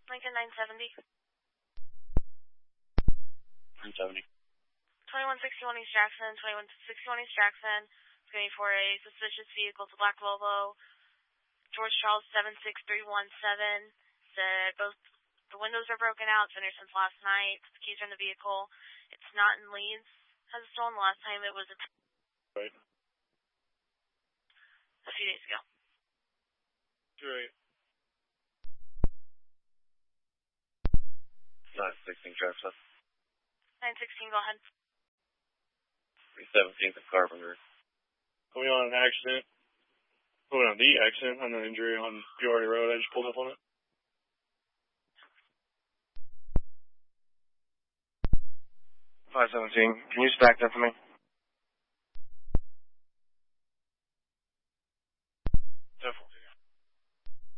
Lincoln 970. 970. 2161 East Jackson, 2161 East Jackson. It's going to be for a suspicious vehicle. It's a black Volvo. George Charles 76317. Said both the windows are broken out. It's been here since last night. The keys are in the vehicle. It's not in Leeds. Has it stolen? The last time it was Right. a few days ago. Right. 916 Jackson. 916, go ahead. 317th of Carpenter. Going on an accident. Going on the accident on an injury on Peoria Road. I just pulled up on it. Can you just back that for me?